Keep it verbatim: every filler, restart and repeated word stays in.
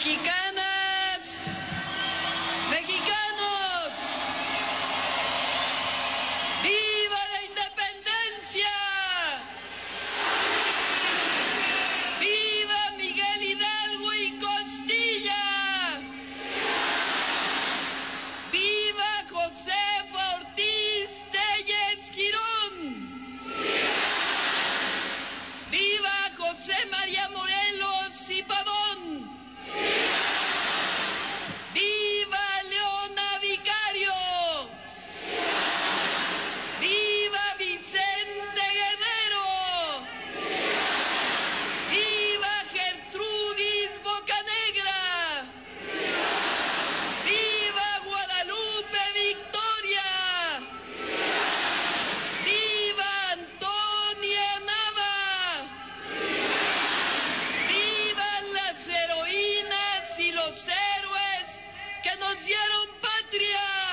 Mexicanas, mexicanos, ¡viva la independencia! ¡Viva Miguel Hidalgo y Costilla! ¡Viva Josefa Ortiz Telles Girón! ¡Viva José María Morelos y Pavón! ¡Viva Leona Vicario! ¡Viva Vicente Guerrero! ¡Viva Gertrudis Bocanegra! ¡Viva Guadalupe Victoria! ¡Viva Antonia Nava! ¡Vivan las heroínas y los héroes que nos dieron patria!